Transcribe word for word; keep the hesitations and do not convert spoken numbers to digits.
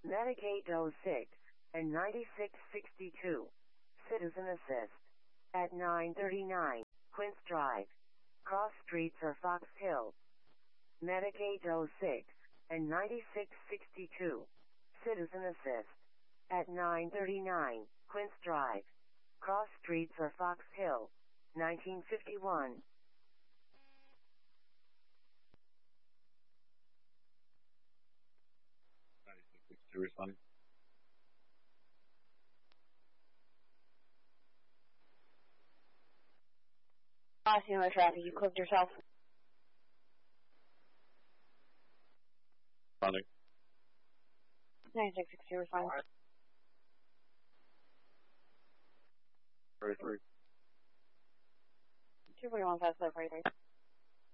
Medicaid oh six and ninety-six sixty-two. Citizen Assist. At nine thirty-nine, Quince Drive. Cross Streets or Fox Hill. Medicaid oh six and ninety-six sixty-two. Citizen Assist. At nine thirty-nine, Quince Drive. Cross Streets or Fox Hill. nineteen fifty-one. ninety-six sixty-two responding. Austin, with traffic, you clipped yourself. Responding. ninety-six sixty-two responding. thirty-three. two forty-one fast, forty-three.